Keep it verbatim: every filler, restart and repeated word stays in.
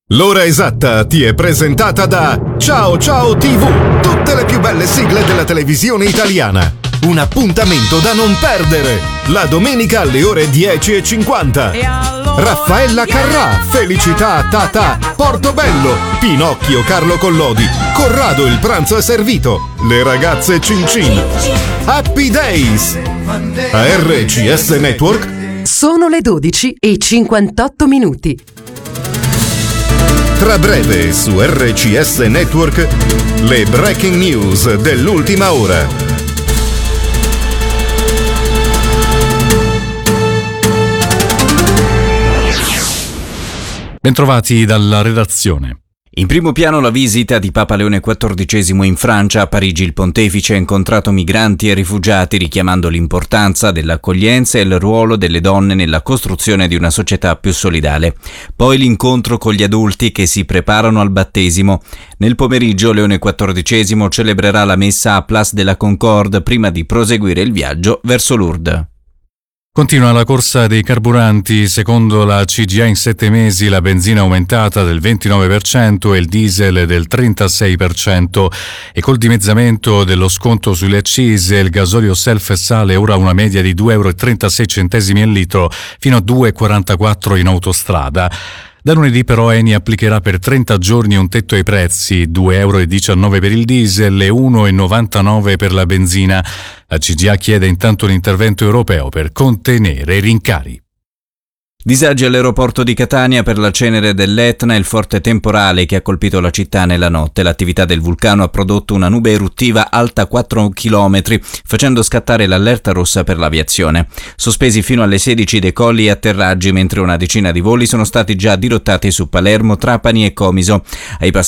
L'ora esatta ti è presentata da Ciao Ciao tivù, tutte le più belle sigle della televisione italiana. Un appuntamento da non perdere, la domenica alle ore dieci e cinquanta. Raffaella Carrà, Felicità Tata, Portobello, Pinocchio Carlo Collodi, Corrado il pranzo è servito, le ragazze Cin Cin, Happy Days. A R C S Network sono le dodici e cinquantotto minuti. Tra breve su R C S Network le breaking news dell'ultima ora. Bentrovati dalla redazione. In primo piano la visita di Papa Leone quattordicesimo in Francia. A Parigi il pontefice ha incontrato migranti e rifugiati, richiamando l'importanza dell'accoglienza e il ruolo delle donne nella costruzione di una società più solidale. Poi l'incontro con gli adulti che si preparano al battesimo. Nel pomeriggio Leone quattordicesimo celebrerà la messa a Place de la Concorde prima di proseguire il viaggio verso Lourdes. Continua la corsa dei carburanti. Secondo la C G I in sette mesi la benzina è aumentata del ventinove per cento e il diesel del trentasei per cento, e col dimezzamento dello sconto sulle accise il gasolio self sale ora a una media di due virgola trentasei euro al litro fino a due virgola quarantaquattro in autostrada. Da lunedì però Eni applicherà per trenta giorni un tetto ai prezzi, due virgola diciannove euro per il diesel e uno virgola novantanove per la benzina. La C G I A chiede intanto un intervento europeo per contenere i rincari. Disagi all'aeroporto di Catania per la cenere dell'Etna e il forte temporale che ha colpito la città nella notte. L'attività del vulcano ha prodotto una nube eruttiva alta quattro chilometri, facendo scattare l'allerta rossa per l'aviazione. Sospesi fino alle sedici decolli e atterraggi, mentre una decina di voli sono stati già dirottati su Palermo, Trapani e Comiso. Ai